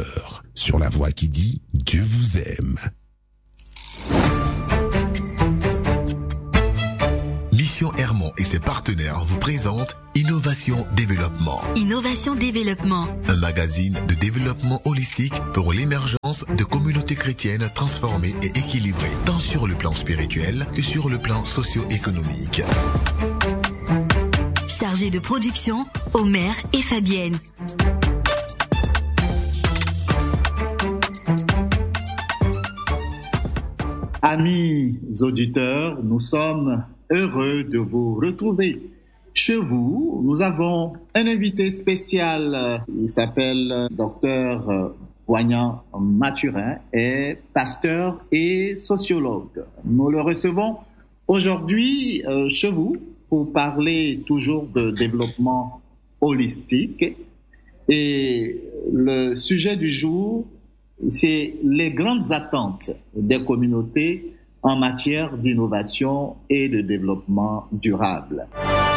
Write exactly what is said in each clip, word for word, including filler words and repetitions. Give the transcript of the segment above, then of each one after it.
heures sur la voix qui dit Dieu vous aime. Mission Hermon et ses partenaires vous présentent Innovation Développement. Innovation Développement. Un magazine de développement holistique pour l'émergence de communautés chrétiennes transformées et équilibrées, tant sur le plan spirituel que sur le plan socio-économique. Chargé de production, Omer et Fabienne. Amis auditeurs, nous sommes heureux de vous retrouver. Chez vous, nous avons un invité spécial. Il s'appelle Docteur Boignan Mathurin, est pasteur et sociologue. Nous le recevons aujourd'hui euh, chez vous pour parler toujours de développement holistique. Et le sujet du jour, c'est les grandes attentes des communautés en matière d'innovation et de développement durable.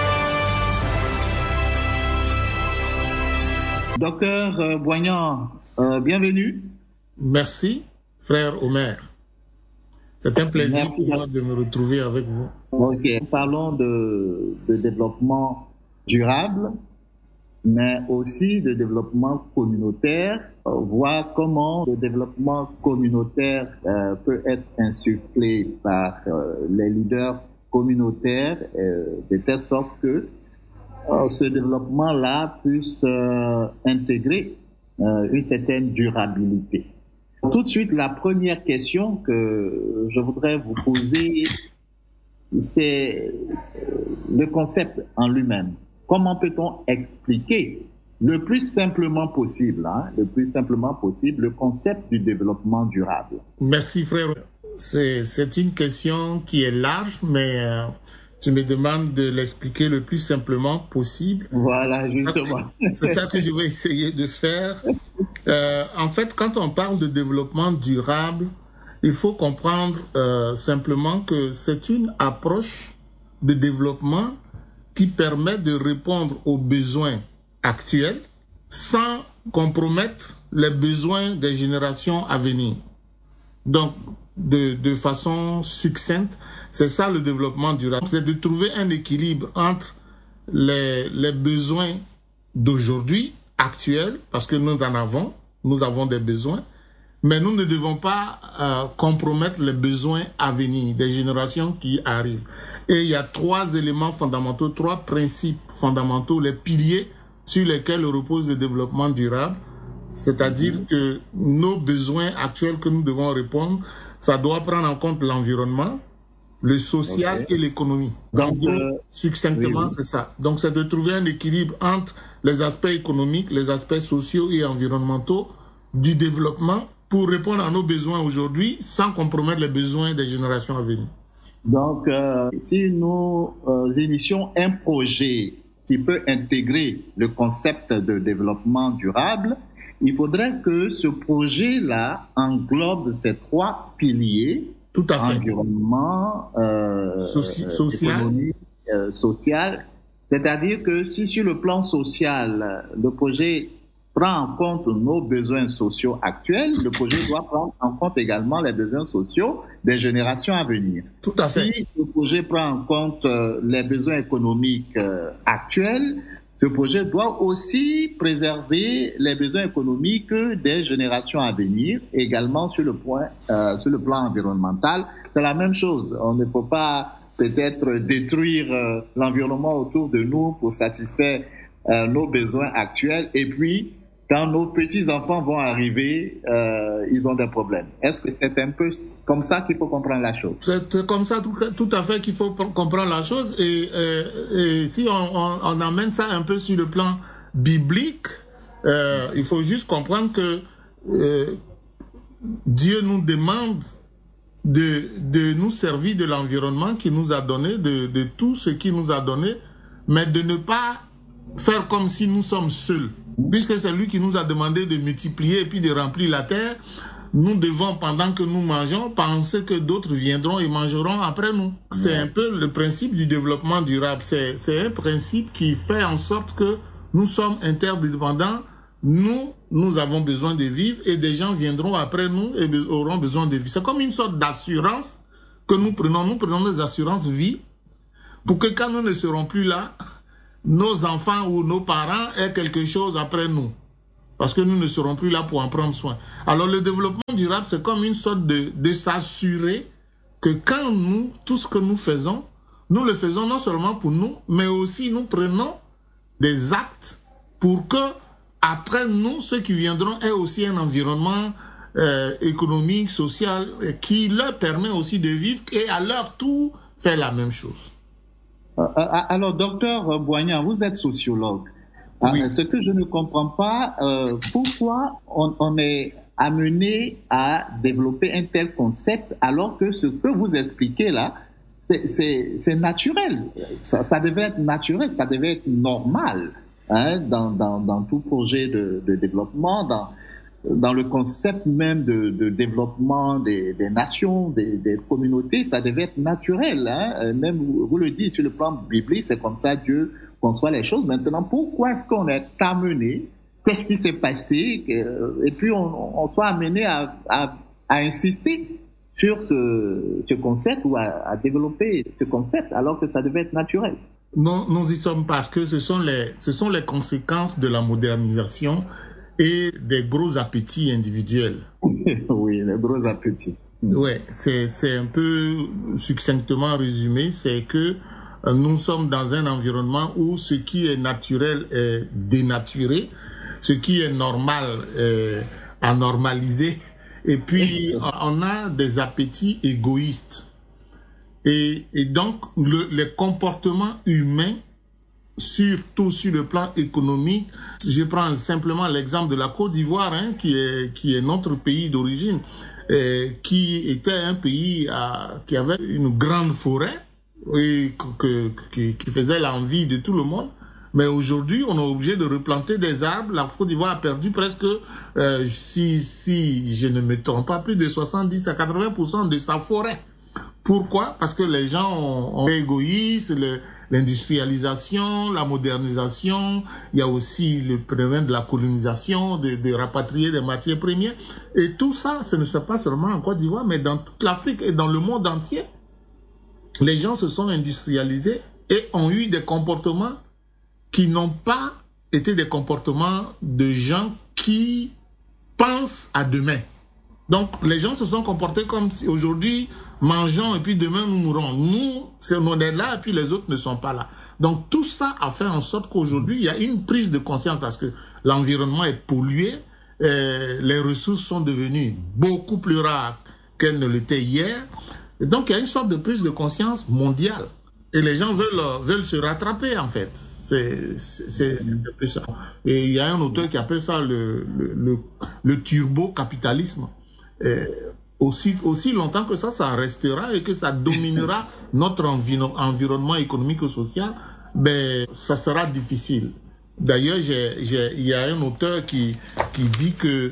Docteur Boignan, euh, bienvenue. Merci, frère Omer. C'est un plaisir Merci pour moi de me retrouver avec vous. Ok, parlons de, de développement durable, mais aussi de développement communautaire, euh, voir comment le développement communautaire euh, peut être insufflé par euh, les leaders communautaires, euh, de telle sorte que euh, ce développement-là puisse euh, intégrer euh, une certaine durabilité. Tout de suite, la première question que je voudrais vous poser, c'est le concept en lui-même. Comment peut-on expliquer le plus simplement possible, hein, le plus simplement possible, le concept du développement durable? Merci, frère. C'est, c'est une question qui est large, mais euh, tu me demandes de l'expliquer le plus simplement possible. Voilà, c'est justement. Ça que, c'est ça que je vais essayer de faire. Euh, en fait, quand on parle de développement durable, il faut comprendre euh, simplement que c'est une approche de développement qui permet de répondre aux besoins actuels sans compromettre les besoins des générations à venir. Donc, de, de façon succincte, c'est ça le développement durable. C'est de trouver un équilibre entre les, les besoins d'aujourd'hui, actuels, parce que nous en avons, nous avons des besoins, mais nous ne devons pas euh, compromettre les besoins à venir, des générations qui arrivent. Et il y a trois éléments fondamentaux, trois principes fondamentaux, les piliers sur lesquels repose le développement durable. C'est-à-dire que nos besoins actuels que nous devons répondre, ça doit prendre en compte l'environnement, le social okay. et l'économie. En gros, euh, succinctement, oui, oui. c'est ça. Donc, c'est de trouver un équilibre entre les aspects économiques, les aspects sociaux et environnementaux du développement pour répondre à nos besoins aujourd'hui sans compromettre les besoins des générations à venir. Donc, euh, si nous euh, initions un projet qui peut intégrer le concept de développement durable, il faudrait que ce projet-là englobe ces trois piliers. Tout à fait. Environnement, euh, Soci- social. économie, euh, social. C'est-à-dire que si sur le plan social, le projet prend en compte nos besoins sociaux actuels, le projet doit prendre en compte également les besoins sociaux des générations à venir. Tout à fait. Si le projet prend en compte euh, les besoins économiques euh, actuels, ce projet doit aussi préserver les besoins économiques des générations à venir, également sur le point, euh, sur le plan environnemental. C'est la même chose. On ne peut pas peut-être détruire euh, l'environnement autour de nous pour satisfaire euh, nos besoins actuels et puis quand nos petits-enfants vont arriver, euh, ils ont des problèmes. Est-ce que c'est un peu comme ça qu'il faut comprendre la chose? C'est comme ça tout, tout à fait qu'il faut comprendre la chose. Et, euh, et si on, on, on amène ça un peu sur le plan biblique, euh, il faut juste comprendre que euh, Dieu nous demande de, de nous servir de l'environnement qu'il nous a donné, de, de tout ce qu'il nous a donné, mais de ne pas faire comme si nous sommes seuls. Puisque c'est lui qui nous a demandé de multiplier et puis de remplir la terre, nous devons, pendant que nous mangeons, penser que d'autres viendront et mangeront après nous. C'est un peu le principe du développement durable. C'est, c'est un principe qui fait en sorte que nous sommes interdépendants nous, nous avons besoin de vivre et des gens viendront après nous et auront besoin de vivre. C'est comme une sorte d'assurance que nous prenons. Nous prenons des assurances vie pour que quand nous ne serons plus là, nos enfants ou nos parents aient quelque chose après nous. Parce que nous ne serons plus là pour en prendre soin. Alors le développement durable, c'est comme une sorte de, de s'assurer que quand nous, tout ce que nous faisons, nous le faisons non seulement pour nous, mais aussi nous prenons des actes pour que après nous, ceux qui viendront aient aussi un environnement euh, économique, social, qui leur permet aussi de vivre et à leur tour faire la même chose. Euh, alors, docteur Boignan, vous êtes sociologue. Oui. Euh, ce que je ne comprends pas, euh, pourquoi on, on est amené à développer un tel concept alors que ce que vous expliquez là, c'est, c'est, c'est naturel. Ça, ça devait être naturel, ça devait être normal hein, dans, dans, dans tout projet de, de développement, dans, dans le concept même de, de développement des, des nations, des, des communautés, ça devait être naturel. Hein. Même vous, vous le dites sur le plan biblique, c'est comme ça Dieu conçoit les choses. Maintenant, pourquoi est-ce qu'on est amené, qu'est-ce qui s'est passé, et puis on, on soit amené à, à, à insister sur ce, ce concept ou à, à développer ce concept alors que ça devait être naturel? Non, nous y sommes parce que ce sont les, ce sont les conséquences de la modernisation et des gros appétits individuels. Oui, les gros appétits. Ouais, c'est, c'est un peu succinctement résumé, c'est que nous sommes dans un environnement où ce qui est naturel est dénaturé, ce qui est normal est anormalisé, et puis on a des appétits égoïstes. Et, et donc, le, les comportements humains, surtout sur le plan économique, je prends simplement l'exemple de la Côte d'Ivoire, hein, qui est, qui est notre pays d'origine, euh, qui était un pays à, qui avait une grande forêt, et que, que, qui faisait l'envie de tout le monde. Mais aujourd'hui, on est obligé de replanter des arbres. La Côte d'Ivoire a perdu presque, euh, si, si je ne me trompe pas, plus de soixante-dix à quatre-vingts pour cent de sa forêt. Pourquoi? Parce que les gens ont, ont égoïstes, le, l'industrialisation, la modernisation, il y a aussi le problème de la colonisation, de, de rapatrier des matières premières. Et tout ça, ce ne se passe seulement en Côte d'Ivoire, mais dans toute l'Afrique et dans le monde entier. Les gens se sont industrialisés et ont eu des comportements qui n'ont pas été des comportements de gens qui pensent à demain. Donc, les gens se sont comportés comme si aujourd'hui, mangeons et puis demain nous mourrons. Nous, on est là et puis les autres ne sont pas là. Donc, tout ça a fait en sorte qu'aujourd'hui, il y a une prise de conscience parce que l'environnement est pollué, euh, les ressources sont devenues beaucoup plus rares qu'elles ne l'étaient hier. Et donc, il y a une sorte de prise de conscience mondiale. Et les gens veulent, veulent se rattraper, en fait. C'est, c'est, c'est un peu ça. Et il y a un auteur qui appelle ça le, le, le, le turbo-capitalisme. Et aussi, aussi longtemps que ça, ça restera et que ça dominera notre envi- environnement économique et social, ben, ça sera difficile. D'ailleurs, j'ai, j'ai, il y a un auteur qui, qui dit que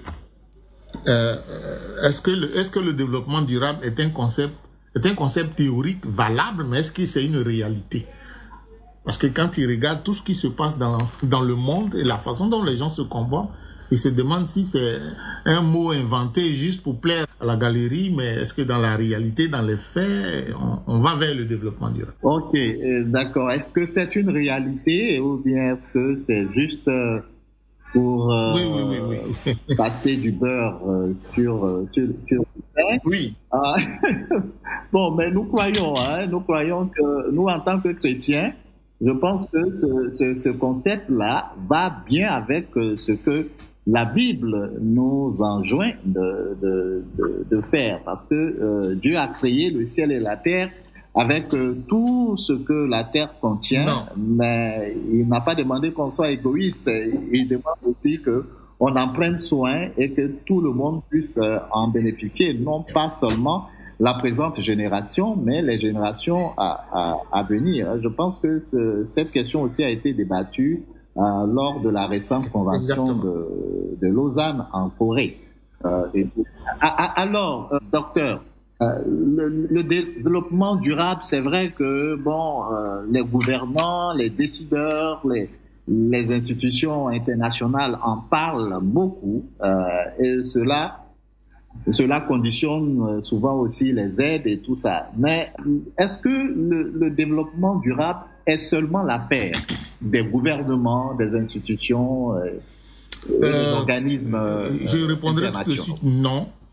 euh, est-ce que le, est-ce que le développement durable est un concept est un concept théorique valable, mais est-ce que c'est une réalité? Parce que quand il regarde tout ce qui se passe dans, dans le monde et la façon dont les gens se comportent, il se demande si c'est un mot inventé juste pour plaire à la galerie, mais est-ce que dans la réalité, dans les faits, on, on va vers le développement durable? Ok, euh, d'accord. Est-ce que c'est une réalité ou bien est-ce que c'est juste euh, pour euh, oui, oui, oui, oui. passer du beurre euh, sur, euh, sur, sur le pain? Oui. Ah, bon, mais nous croyons, hein, nous croyons que nous, en tant que chrétiens, je pense que ce, ce, ce concept-là va bien avec euh, ce que la Bible nous enjoint de, de, de, de faire, parce que euh, Dieu a créé le ciel et la terre avec euh, tout ce que la terre contient, non. Mais il n'a pas demandé qu'on soit égoïste. Il demande aussi que on en prenne soin et que tout le monde puisse euh, en bénéficier, non pas seulement la présente génération, mais les générations à, à, à venir. Je pense que ce, cette question aussi a été débattue euh, lors de la récente convention de, de Lausanne en Corée. Euh, et, alors, euh, docteur, euh, le, le développement durable, c'est vrai que bon, euh, les gouvernants, les décideurs, les, les institutions internationales en parlent beaucoup euh, et cela, cela conditionne souvent aussi les aides et tout ça. Mais est-ce que le, le développement durable est seulement l'affaire des gouvernements, des institutions, euh, des euh, organismes euh, Je répondrai tout de suite non.